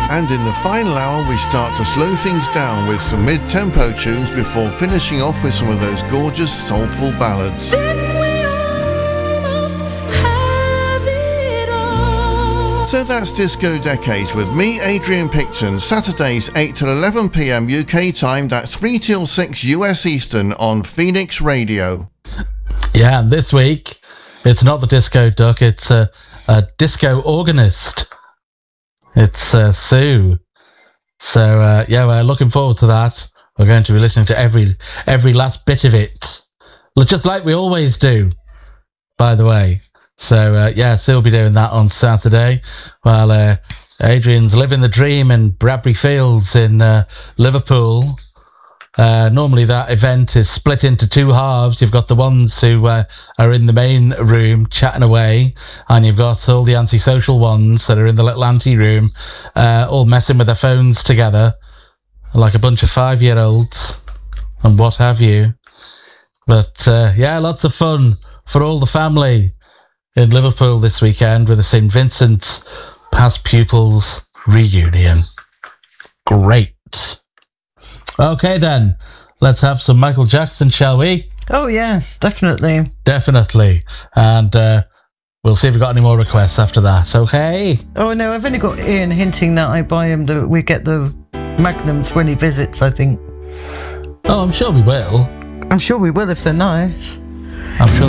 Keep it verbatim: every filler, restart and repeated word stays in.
And in the final hour we start to slow things down with some mid-tempo tunes before finishing off with some of those gorgeous soulful ballads. So that's Disco Decades with me, Adrian Picton, Saturdays eight till eleven p m U K time, that's three till six U S Eastern on Phoenix Radio. Yeah, and this week, it's not the Disco Duck, it's a, a disco organist. It's uh, Sue. So, uh, yeah, we're looking forward to that. We're going to be listening to every every last bit of it. Just like we always do, by the way. So, uh, yeah, Sue will be doing that on Saturday, while uh, Adrian's living the dream in Bradbury Fields in uh, Liverpool. Uh, normally that event is split into two halves. You've got the ones who uh, are in the main room chatting away, and you've got all the antisocial ones that are in the little ante room, uh, all messing with their phones together, like a bunch of five-year-olds and what have you. But, uh, yeah, lots of fun for all the family in Liverpool this weekend with the Saint Vincent's Past Pupils reunion. Great. Okay then, let's have some Michael Jackson, shall we? Oh yes, definitely. Definitely. And uh, we'll see if we've got any more requests after that, okay? Oh no, I've only got Ian hinting that I buy him the, we get the Magnums when he visits, I think. Oh, I'm sure we will. I'm sure we will if they're nice. I'm sure